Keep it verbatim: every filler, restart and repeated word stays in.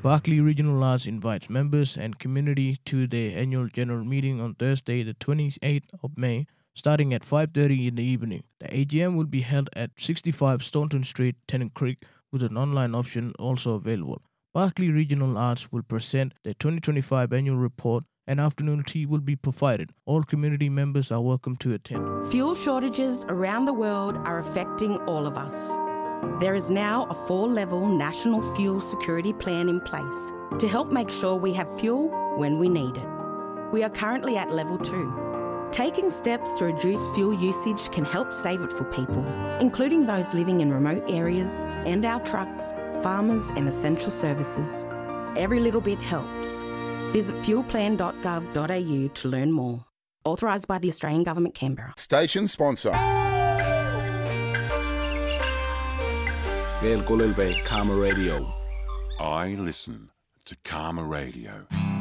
Barkly Regional Arts invites members and community to their annual general meeting on Thursday, the twenty-eighth of May, starting at five thirty in the evening. The A G M will be held at sixty-five Staunton Street, Tennant Creek, with an online option also available. Barkly Regional Arts will present their twenty twenty-five annual report, and afternoon tea will be provided. All community members are welcome to attend. Fuel shortages around the world are affecting all of us. There is now a four-level national fuel security plan in place to help make sure we have fuel when we need it. We are currently at level two. Taking steps to reduce fuel usage can help save it for people, including those living in remote areas and our trucks, farmers and essential services. Every little bit helps. Visit fuel plan dot gov dot a u to learn more. Authorised by the Australian Government, Canberra. Station sponsor. Karma Radio. I listen to Karma Radio.